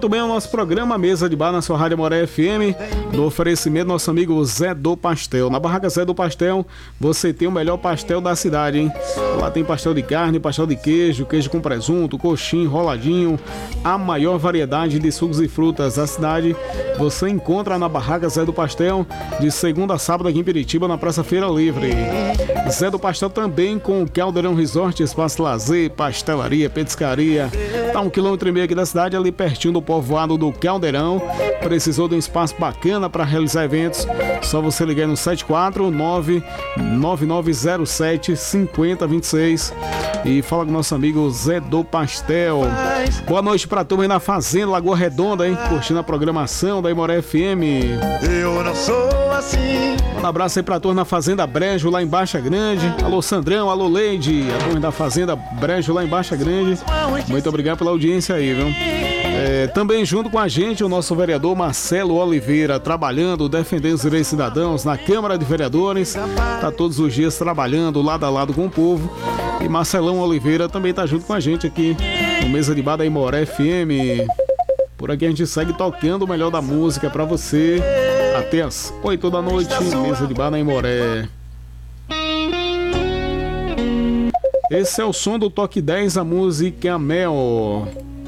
Muito bem, o nosso programa Mesa de Bar na sua Rádio Amoré FM, do oferecimento do nosso amigo Zé do Pastel. Na barraca Zé do Pastel, você tem o melhor pastel da cidade, hein? Lá tem pastel de carne, pastel de queijo, queijo com presunto, coxinha, enroladinho, a maior variedade de sucos e frutas da cidade. Você encontra na barraca Zé do Pastel, de segunda a sábado aqui em Piritiba, na Praça Feira Livre. Zé do Pastel também com o Caldeirão Resort, espaço lazer, pastelaria, petiscaria. Tá 1,5 km aqui da cidade, ali pertinho do povoado do Caldeirão. Precisou de um espaço bacana para realizar eventos? Só você ligar no 749-9907-5026 e fala com o nosso amigo Zé do Pastel. Boa noite pra turma aí na Fazenda Lagoa Redonda, hein? Curtindo a programação da Amoré FM. Eu não sou assim. Um abraço aí pra turma na Fazenda Brejo, lá em Baixa Grande. Alô Sandrão, alô Leide, a turma da Fazenda Brejo, lá em Baixa Grande. Muito obrigado pela audiência aí, viu? Também junto com a gente o nosso vereador Marcelo Oliveira, trabalhando, defendendo os direitos cidadãos na Câmara de Vereadores. Tá todos os dias trabalhando lado a lado com o povo. E Marcelão Oliveira também tá junto com a gente aqui no Mesa de Bar da Amoré FM. Por aqui a gente segue tocando o melhor da música pra você até as 8 da noite, Mesa de Bar na Amoré. Esse é o som do Toque 10, a música Mel.